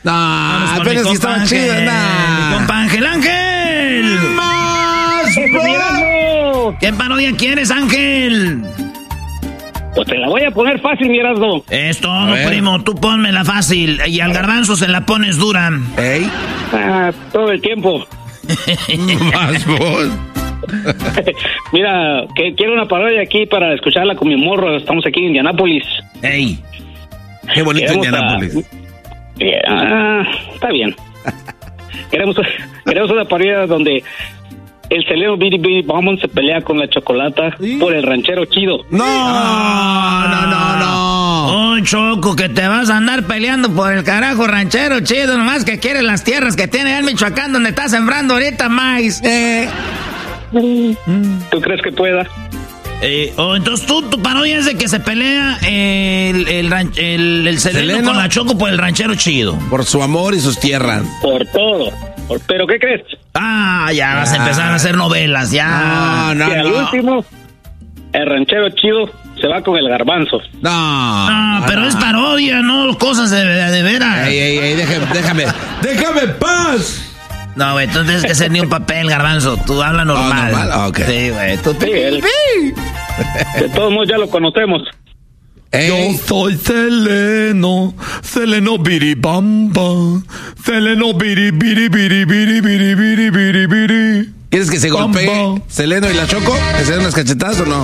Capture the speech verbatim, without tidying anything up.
No, apenas que estaba chido, nah. Mi compa Ángel, Ángel. ¡Más! ¿Qué parodia quieres, Ángel? Pues te la voy a poner fácil, mi Erasmo. Es todo, primo, tú pónmela fácil. Y al garbanzo se la pones dura. ¿Ey? Ah, todo el tiempo. Más vos. Mira, que quiero una parodia aquí para escucharla con mi morro. Estamos aquí en Indianápolis. Ey. Qué bonito Queremos Indianápolis. a- Ah, está bien. queremos, queremos una parodia donde el Seleno Biri Biri Bombón se pelea con la Chocolata por el ranchero chido. No, no, no, no. Oh, Choco, que te vas a andar peleando por el carajo ranchero chido, nomás que quieres las tierras que tiene el Michoacán donde está sembrando ahorita maíz. Eh. ¿Tú crees que pueda? Eh, oh, entonces tú, tu parodia es de que se pelea el, el, ran- el, el Seleno Seleno. con la Choco por el ranchero chido. Por su amor y sus tierras. Por todo. Por- ¿Pero qué crees? Ah, ya vas a Ah. empezar a hacer novelas, ya. No, no, que al no. último, el ranchero chido se va con el garbanzo. No. No, pero es parodia, no cosas de, de veras. Ey, ey, ey, déjame, déjame. ¡Déjame paz! No, güey, tú tienes que hacer ni un papel, garbanzo. Tú habla normal. normal, ah, ok. Sí, güey. Tú Sí, él. De todos modos ya lo conocemos. Ey. soy Seleno, Seleno biribamba, Seleno biri biri biri biri biri biri biri biri. ¿Quieres que se golpee Bamba. Seleno y la Choco? ¿Que se den unas cachetadas o no?